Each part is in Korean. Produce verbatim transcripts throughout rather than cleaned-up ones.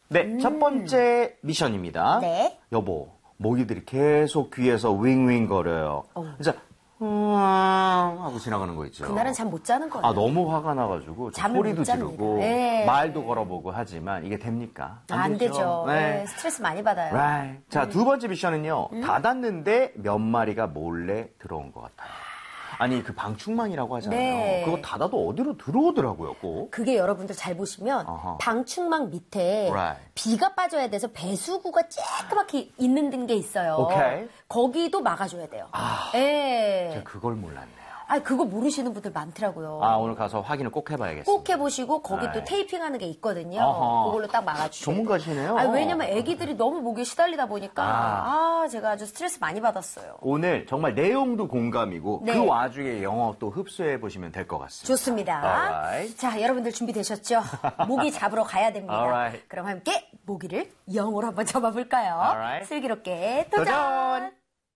네, 음. 첫 번째 미션입니다. 네. 여보, 모기들이 계속 귀에서 윙윙거려요. 어. 진짜 음 하고 지나가는 거 있죠. 그날은 잠 못 자는 거예요. 아, 너무 화가 나가지고 잠을 소리도 못 잡니다. 지르고 네. 말도 걸어보고 하지만 이게 됩니까? 안, 안 되죠. 네. 네, 스트레스 많이 받아요. Right. 자, 음. 두 번째 미션은요. 음? 닫았는데 몇 마리가 몰래 들어온 것 같아요. 아니, 그 방충망이라고 하잖아요. 네. 그거 닫아도 어디로 들어오더라고요, 꼭. 그게 여러분들 잘 보시면 어허. 방충망 밑에 Right. 비가 빠져야 돼서 배수구가 쬐끄맣게 있는 게 있어요. 오케이. 거기도 막아줘야 돼요. 아, 예. 제가 그걸 몰랐네요. 아, 그거 모르시는 분들 많더라고요. 아, 오늘 가서 확인을 꼭 해봐야겠어요. 꼭 해보시고 거기 또 네. 테이핑하는 게 있거든요. 어허. 그걸로 딱 막아주세요. 전문가시네요. 아, 왜냐면 애기들이 너무 모기에 시달리다 보니까 아. 아, 제가 아주 스트레스 많이 받았어요. 오늘 정말 내용도 공감이고 네. 그 와중에 영어 또 흡수해 보시면 될 것 같습니다. 좋습니다. Alright. 자, 여러분들 준비되셨죠? 모기 잡으러 가야 됩니다. Alright. 그럼 함께 모기를 영어로 한번 잡아볼까요? Alright. 슬기롭게 도전! 도전!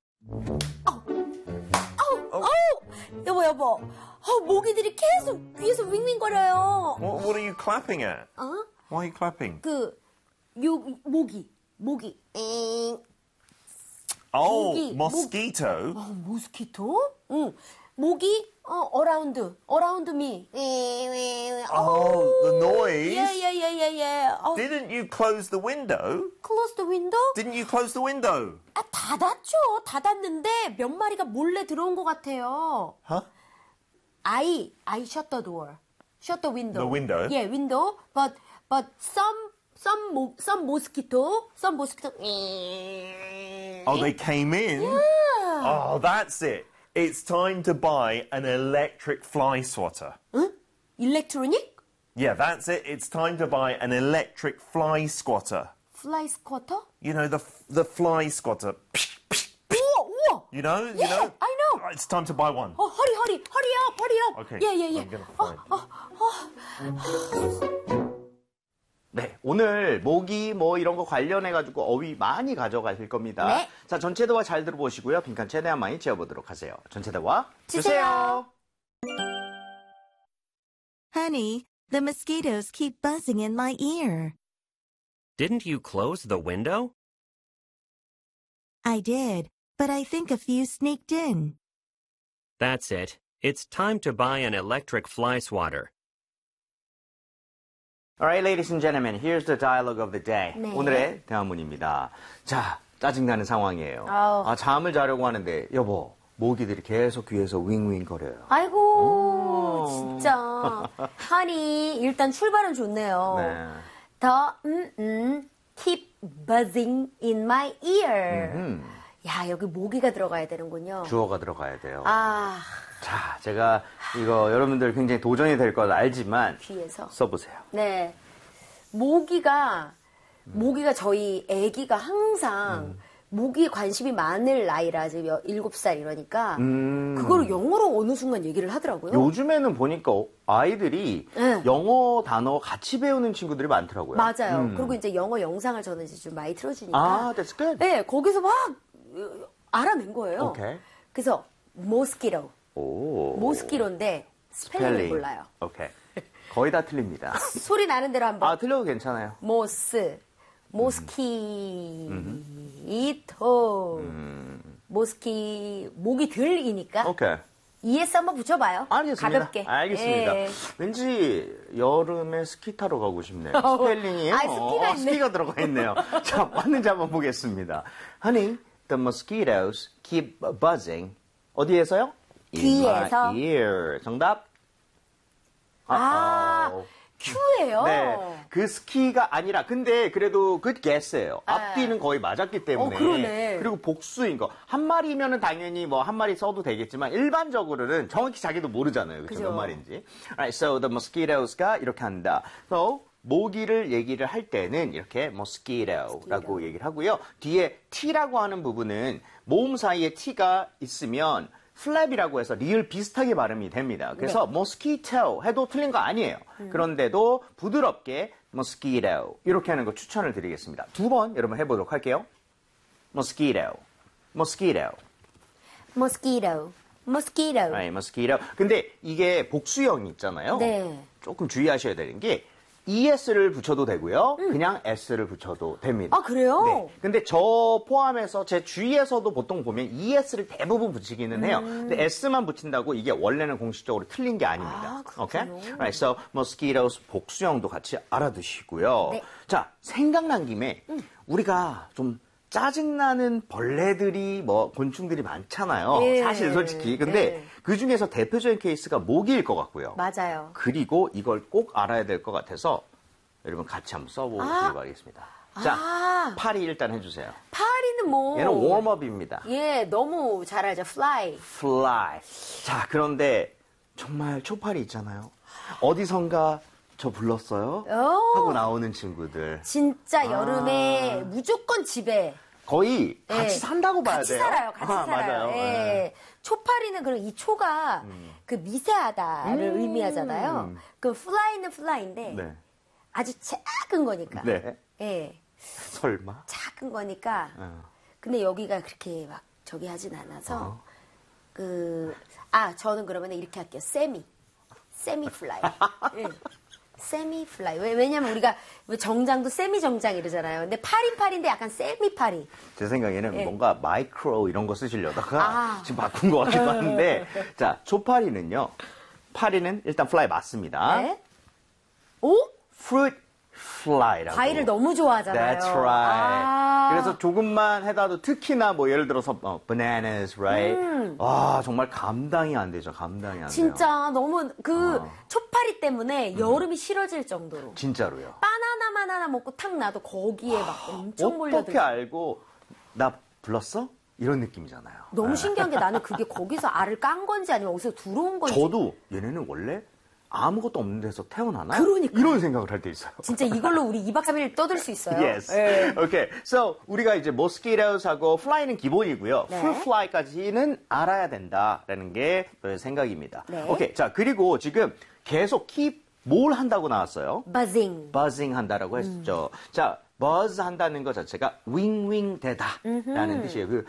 아우, 아우, 아우! 여보, 여보. 어, 모기들이 계속 귀에서 윙윙거려요. What, what are you clapping at? 어? Why are you clapping? 그, 요, 모기, 모기. 엥. Oh, 모기, mosquito. 어, 모스키토? 응. 모기, 어, 어라운드, 어라운드 미. Oh, the noise. 예, 예, 예, 예, 예. 어, Didn't you close the window? close the window? Didn't you close the window? 아, 닫았죠. 닫았는데 몇 마리가 몰래 들어온 것 같아요. Huh? I, I shut the door. Shut the window. The window? Yeah, window. But, but some, some, mo- some mosquito, some mosquito. Oh, they came in? Yeah. Oh, that's it. It's time to buy an electric fly swatter. 응? Electronic? Yeah, that's it. It's time to buy an electric fly squatter. Fly squatter? You know, the the fly squatter. 우와, 우와. You know? You Yeah, know? I know. It's time to buy one. 어, hurry, hurry, hurry up, hurry up. Okay, 예, 예, 예. I'm gonna 어, find it. 어, 네, 오늘 모기 뭐 이런 거 관련해가지고 어휘 많이 가져가실 겁니다. 네. 자, 전체 대화 잘 들어보시고요. 빈칸 최대한 많이 채워보도록 하세요. 전체 대화 주세요. Honey, the mosquitoes keep buzzing in my ear. Didn't you close the window? I did, but I think a few sneaked in. That's it. It's time to buy an electric fly swatter. Alright, ladies and gentlemen, here's the dialogue of the day. 네. 오늘의 대화문입니다. 자, 짜증나는 상황이에요. 아우. 아, 잠을 자려고 하는데, 여보, 모기들이 계속 귀에서 윙윙거려요. 아이고, 진짜. 하니, 일단 출발은 좋네요. 네. 더, 음, 음, keep buzzing in my ear. 음, 야, 여기 모기가 들어가야 되는군요. 주어가 들어가야 돼요. 아, 자, 제가 이거 여러분들 굉장히 도전이 될 걸 알지만 귀에서. 써보세요. 네. 모기가, 모기가 저희 애기가 항상 음. 모기에 관심이 많을 나이라 지금 여- 일곱 살 이러니까 음. 그거를 영어로 어느 순간 얘기를 하더라고요. 요즘에는 보니까 아이들이 네. 영어 단어 같이 배우는 친구들이 많더라고요. 맞아요. 음. 그리고 이제 영어 영상을 저는 이제 좀 많이 틀어주니까. 아, that's good. 네, 거기서 막 어, 알아낸 거예요. 오케이. 그래서 mosquito, 오. 모스키로인데 스펠링을 몰라요. 오케이. 거의 다 틀립니다. 소리 나는 대로 한번. 아, 틀려도 괜찮아요. 모스, 모스키토, 모스키, 목이 들이니까 오케이. 이에스 한번 붙여봐요. 알겠습니다. 가볍게. 알겠습니다. 예. 왠지 여름에 스키 타러 가고 싶네요. 어, 스펠링이 아, 스키가 있네. 스키가 들어가 있네요. 자, 맞는지 한번 보겠습니다. Honey, the mosquitoes keep buzzing. 어디에서요? In my 귀에서. ear. 정답? 아, Uh-oh. 큐예요. 네, 그 스키가 아니라 근데 그래도 good guess예요. 앞뒤는 거의 맞았기 때문에. 어, 그러네. 그리고 복수인 거. 한 마리면은 당연히 뭐 한 마리 써도 되겠지만 일반적으로는 정확히 자기도 모르잖아요. 그쵸? 그죠. 몇 마리인지. Alright, so the mosquitos가 이렇게 한다. So 모기를 얘기를 할 때는 이렇게 mosquito라고 얘기를 하고요. 뒤에 t라고 하는 부분은 모음 사이에 t가 있으면 플랩이라고 해서 리을 비슷하게 발음이 됩니다. 그래서 네. mosquito 해도 틀린 거 아니에요. 음. 그런데도 부드럽게 mosquito 이렇게 하는 거 추천을 드리겠습니다. 두 번 여러분 해보도록 할게요. mosquito, mosquito, mosquito, mosquito. right, mosquito. 근데 이게 복수형이 있잖아요. 네. 조금 주의하셔야 되는 게 이에스를 붙여도 되고요. 그냥 S를 붙여도 됩니다. 아, 그래요? 네. 근데 저 포함해서 제 주위에서도 보통 보면 이에스를 대부분 붙이기는 해요. 근데 S만 붙인다고 이게 원래는 공식적으로 틀린 게 아닙니다. 아, 그렇군요. Okay? Right, so mosquitoes 복수형도 같이 알아두시고요. 네. 자, 생각난 김에 우리가 좀 짜증나는 벌레들이 뭐 곤충들이 많잖아요. 네. 사실 솔직히. 근데 네. 그 중에서 대표적인 케이스가 모기일 것 같고요. 맞아요. 그리고 이걸 꼭 알아야 될 것 같아서 여러분 같이 한번 써보시기 아. 바라겠습니다. 자, 아. 파리 일단 해주세요. 파리는 뭐. 얘는 웜업입니다. 예, 너무 잘 알죠. fly. fly. 자, 그런데 정말 초파리 있잖아요. 어디선가 저 불렀어요? 오. 하고 나오는 친구들. 진짜 여름에 무조건 집에. 거의 예. 같이 산다고 봐야 같이 돼요. 살아요. 같이 아, 살아요. 맞아요. 예. 네. 초파리는 그럼 이 초가 그 미세하다를 음. 의미하잖아요. 그 fly는 fly인데 네. 아주 작은 거니까. 네. 예. 설마? 작은 거니까. 어. 근데 여기가 그렇게 막 저기 하진 않아서 어. 그 아 저는 그러면 이렇게 할게요. 세미. 세미 플라이. 예. 세미 플라이. 왜, 왜냐면 우리가 왜 정장도 세미 정장 이러잖아요. 근데 팔인 팔인데 약간 세미 팔이. 제 생각에는 예. 뭔가 마이크로 이런 거 쓰시려다가 아. 지금 바꾼 것 같기도 한데 자, 초파리는요. 파리는 일단 fly 맞습니다. 네. 오? fruit fly라고. 과일을 너무 좋아하잖아요. That's right. 아. 그래서 조금만 해다도 특히나 뭐 예를 들어서 어, bananas, right? 음. 와, 정말 감당이 안 되죠. 감당이 안 돼요. 진짜 너무 그 어. 초파리 음. 때문에 여름이 싫어질 정도로. 진짜로요. 바나나만 하나 먹고 탁 놔도 거기에 막 엄청 어떻게 몰려들고. 알고 나 불렀어? 이런 느낌이잖아요. 너무 네. 신기한 게 나는 그게 거기서 알을 깐 건지 아니면 어디서 들어온 건지. 저도 얘네는 원래 아무것도 없는 데서 태어나나? 그러니까요. 이런 생각을 할 때 있어요. 진짜 이걸로 우리 이 박 삼 일 떠들 수 있어요. Yes. 예. Okay. So 우리가 이제 mosquitos하고 fly는 기본이고요. 네. fruit fly까지는 알아야 된다라는 게 저의 생각입니다. 네. 오케이. 자, 그리고 지금 계속 keep 뭘 한다고 나왔어요? buzzing. buzzing 한다라고 했죠. 자, buzz 한다는 것 자체가 윙윙 되다라는 뜻이에요. 그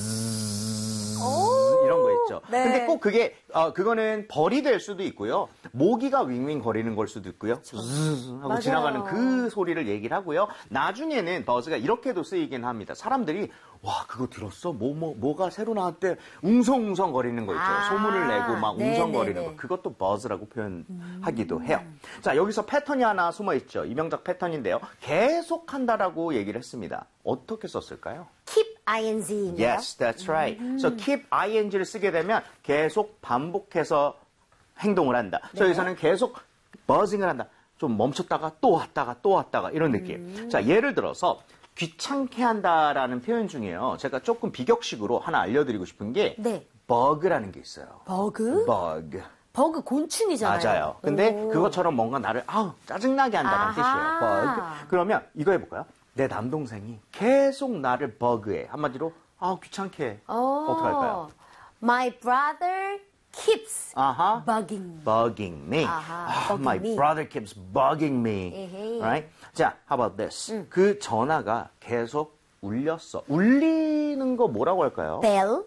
zzz 이런 거 있죠. 네. 근데 꼭 그게 어, 그거는 벌이 될 수도 있고요. 모기가 윙윙 거리는 걸 수도 있고요. zzz 하고 맞아요. 지나가는 그 소리를 얘기를 하고요. 나중에는 버즈가 이렇게도 쓰이긴 합니다. 사람들이 와, 그거 들었어? 뭐, 뭐, 뭐가 새로 나왔대? 웅성웅성 거리는 거 있죠. 아, 소문을 내고 막 네, 웅성거리는 네, 거. 네. 그것도 버즈라고 표현하기도 해요. 자, 여기서 패턴이 하나 숨어 있죠. 이명작 패턴인데요. 계속 한다라고 얘기를 했습니다. 어떻게 썼을까요? keep ing인가요? Yes, that's right. So keep ing를 쓰게 되면 계속 반복해서 행동을 한다. 그래서 네. 여기서는 계속 buzzing을 한다. 좀 멈췄다가 또 왔다가 또 왔다가 이런 느낌. 자, 예를 들어서 귀찮게 한다라는 표현 중에요. 제가 조금 비격식으로 하나 알려드리고 싶은 게 네. bug라는 게 있어요. 버그? bug. 버그 곤충이잖아요. 맞아요. 근데 오. 그것처럼 뭔가 나를 아우 짜증나게 한다는 아하. 뜻이에요. bug. 그러면 이거 해볼까요? 내 남동생이 계속 나를 버그해. 한마디로 아 귀찮게 해. 어. 어떻게 할까요? My brother keeps 아하. bugging. bugging me. 아하, 아, bugging my me. brother keeps bugging me. 에헤이. Right? 자, how about this? 그 전화가 계속 울렸어. 울리는 거 뭐라고 할까요? bell.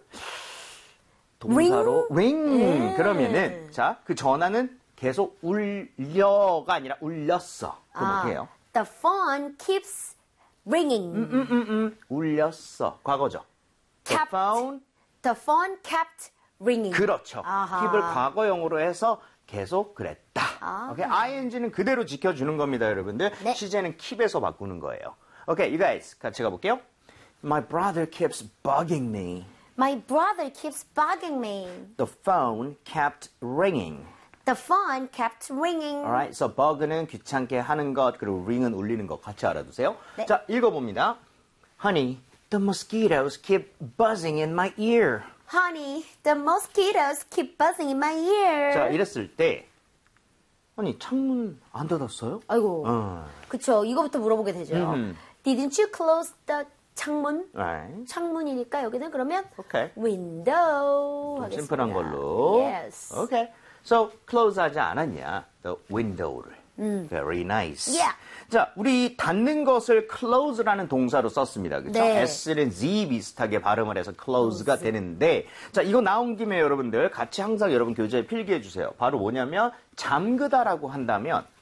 동사로 ring. 음. 그러면은 자, 그 전화는 계속 울려가 아니라 울렸어. 그럼 아, 어떻게 해요? The phone keeps ringing. 음, 음, 음. 울렸어. 과거죠. The Kept. phone. The phone kept ringing. 그렇죠. 아하. 킵을 과거형으로 해서 계속 그랬다. 아. 오케이. 아이엔지는 그대로 지켜주는 겁니다, 여러분들. 네. 시제는 keep에서 바꾸는 거예요. 오케이, you guys 같이 가볼게요. My brother keeps bugging me. My brother keeps bugging me. The phone kept ringing. The phone kept ringing. Alright, so bug는 귀찮게 하는 것, 그리고 ring은 울리는 것 같이 알아두세요. 네. 자, 읽어봅니다. Honey, the mosquitoes keep buzzing in my ear. Honey, the mosquitoes keep buzzing in my ear. 자, 이랬을 때, 아니, 창문 안 닫았어요? 아이고. 어. 그쵸. 이거부터 물어보게 되죠. 음. Didn't you close the 창문? Right. 창문이니까 여기는 그러면 오케이. window 좀 하겠습니다. 심플한 걸로. Yes. 오케이. So, close 하지 않았냐? The window를. Very nice. Yeah. 자, 우리 닫는 것을 close라는 동사로 썼습니다. 그렇죠? 네. S는 Z 비슷하게 발음을 해서 close가 되는데, 자, 이거 나온 김에 여러분들 같이 항상 여러분 교재에 필기해 주세요. 바로 뭐냐면 잠그다라고 한다면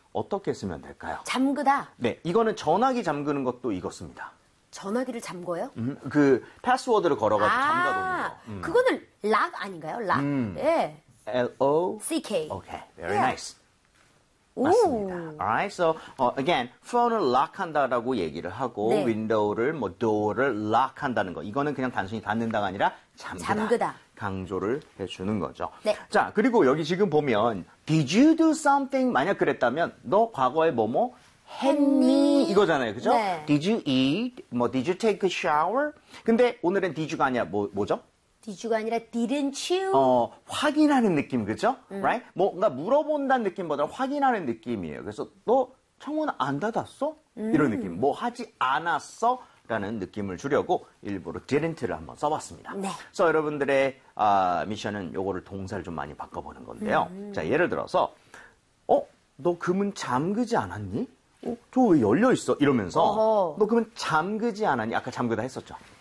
어떻게 쓰면 될까요? 잠그다. 네, 이거는 전화기 잠그는 것도 이것입니다. 전화기를 잠궈요? 음, 그 패스워드를 걸어가지고 잠가놓는 아, 거. 음. 그거는 락 아닌가요? 락. 예. L O C K. Okay, very Yeah. nice. 맞습니다. Alright, so uh, again, 폰을 락한다라고 얘기를 하고 네. 윈도우를 뭐 door를 락한다는 거. 이거는 그냥 단순히 닫는다가 아니라 잠그다. 잠그다. 강조를 해주는 거죠. 네. 자, 그리고 여기 지금 보면 Did you do something? 만약 그랬다면 너 과거에 뭐뭐 했니? 이거잖아요, 그죠? 네. Did you eat? 뭐 Did you take a shower? 근데 오늘은 did you가 아니라 뭐, 뭐죠? Did가 아니라 didn't you? 어, 확인하는 느낌, 그죠? Right? 뭔가 물어본다는 느낌보다 확인하는 느낌이에요. 그래서 너 창문 안 닫았어? 이런 느낌. 뭐 하지 않았어? 라는 느낌을 주려고 일부러 didn't를 한번 써봤습니다. 네. 그래서 여러분들의 아, 미션은 요거를 동사를 좀 많이 바꿔보는 건데요. 자, 예를 들어서 어? 너 그 문 잠그지 않았니? 어? 저 왜 열려 있어? 이러면서 어허. 너 그러면 잠그지 않았니? 아까 잠그다 했었죠.